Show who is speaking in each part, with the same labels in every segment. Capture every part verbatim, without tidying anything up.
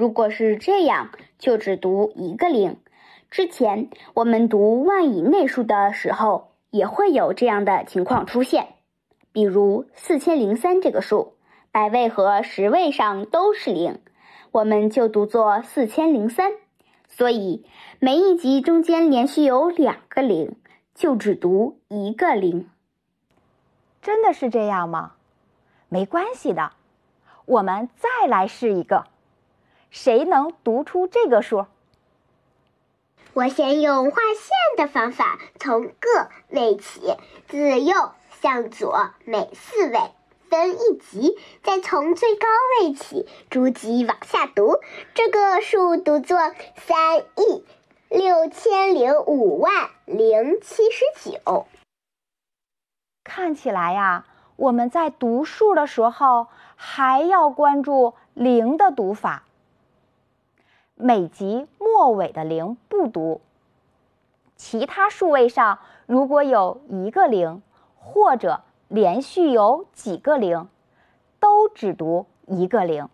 Speaker 1: 如果是这样，就只读一个零。之前我们读万以内数的时候，也会有这样的情况出现。比如四千零三这个数，百位和十位上都是零，我们就读作四千零三。所以每一级中间连续有两个零，就只读一个零。
Speaker 2: 真的是这样吗？没关系的，我们再来试一个。谁能读出这个数？
Speaker 3: 我先用画线的方法，从个位起，自右向左每四位分一级，再从最高位起逐级往下读。这个数读作三亿六千零五万零七十九。
Speaker 2: 看起来呀，我们在读数的时候还要关注零的读法。每级末尾的零不读，其他数位上如果有一个零，或者连续有几个零，都只读一个零。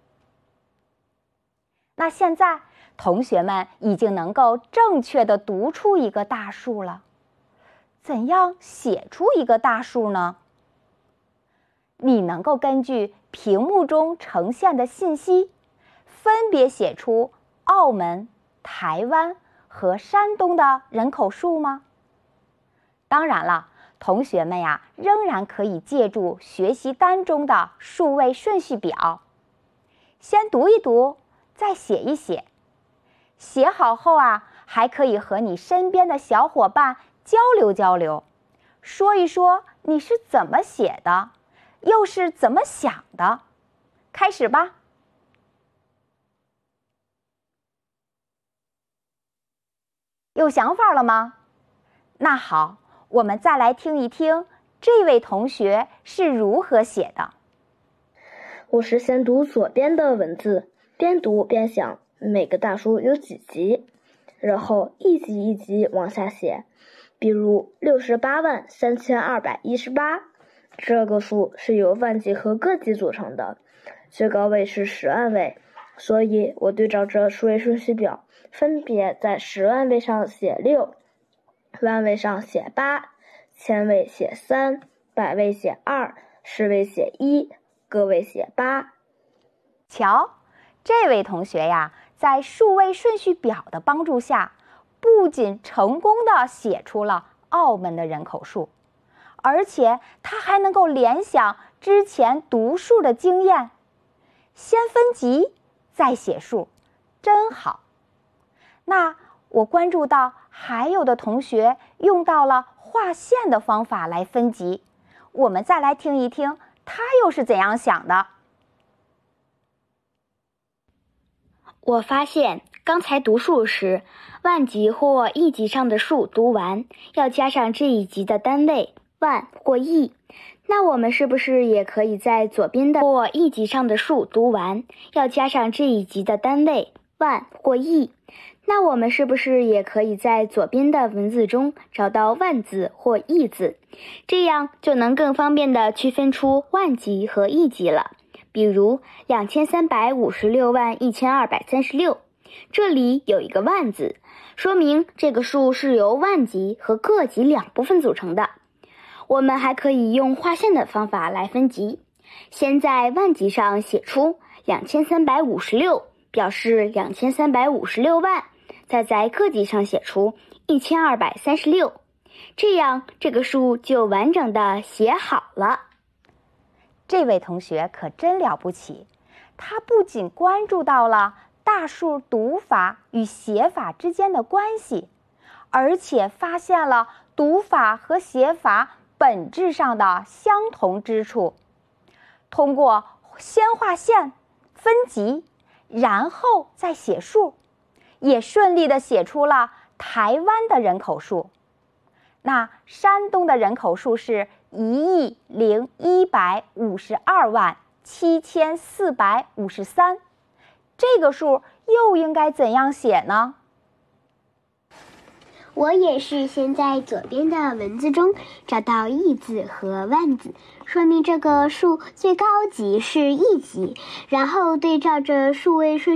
Speaker 2: 那现在同学们已经能够正确地读出一个大数了。怎样写出一个大数呢？你能够根据屏幕中呈现的信息，分别写出澳门、台湾和山东的人口数吗？当然了，同学们呀，仍然可以借助学习单中的数位顺序表，先读一读，再写一写。写好后啊，还可以和你身边的小伙伴交流交流，说一说你是怎么写的，又是怎么想的。开始吧。有想法了吗？那好，我们再来听一听这位同学是如何写的。
Speaker 4: 我是先读左边的文字，边读边想每个大数有几级，然后一级一级往下写。比如六十八万三千二百一十八，这个数是由万级和个级组成的，最高位是十万位，所以我对照着数位顺序表，分别在十万位上写六，万位上写八，千位写三，百位写二，十位写一，个位写八。
Speaker 2: 瞧，这位同学呀，在数位顺序表的帮助下，不仅成功地写出了澳门的人口数，而且他还能够联想之前读数的经验，先分级再写数，真好。那我关注到还有的同学用到了画线的方法来分级，我们再来听一听他又是怎样想的。
Speaker 1: 我发现刚才读数时，万级或亿级上的数读完，要加上这一级的单位万或亿。那我们是不是也可以在左边的或亿级上的数读完，要加上这一级的单位万或亿？那我们是不是也可以在左边的文字中找到万字或亿字？这样就能更方便地区分出万级和亿级了。比如两千三百五十六万一千二百三十六，这里有一个万字，说明这个数是由万级和个级两部分组成的。我们还可以用画线的方法来分级，先在万级上写出两千三百五十六，表示两千三百五十六万，再在个级上写出一千二百三十六，这样这个数就完整的写好了。
Speaker 2: 这位同学可真了不起，他不仅关注到了大数读法与写法之间的关系，而且发现了读法和写法本质上的相同之处。通过先画线、分级，然后再写数，也顺利地写出了台湾的人口数。那山东的人口数是一亿零一百五十二万七千四百五十三，这个数又应该怎样写呢？
Speaker 3: 我也是先在左边的文字中找到亿字和万字，说明这个数最高级是亿级，然后对照着数位顺